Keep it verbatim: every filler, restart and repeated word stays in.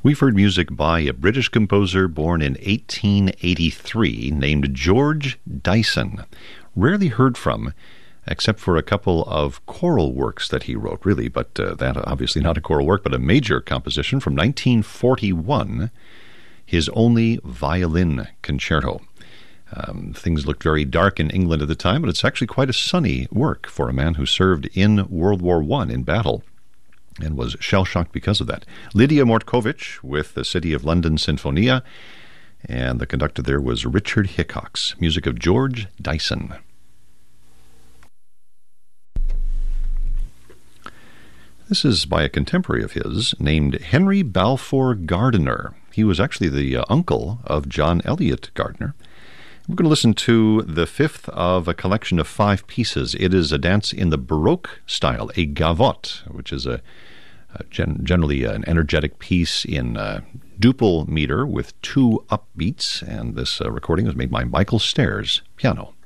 We've heard music by a British composer born in eighteen eighty-three named George Dyson. Rarely heard from, except for a couple of choral works that he wrote, really, but uh, that obviously not a choral work, but a major composition from nineteen forty-one, his only violin concerto. Um, things looked very dark in England at the time, but it's actually quite a sunny work for a man who served in World War One in battle and was shell-shocked because of that. Lydia Mortkovich with the City of London Sinfonia, and the conductor there was Richard Hickox. Music of George Dyson. This is by a contemporary of his named Henry Balfour Gardiner. He was actually the uh, uncle of John Eliot Gardiner. We're going to listen to the fifth of a collection of five pieces. It is a dance in the Baroque style, a gavotte, which is a, a gen- generally an energetic piece in uh, duple meter with two upbeats. And this uh, recording was made by Michael Stairs, piano.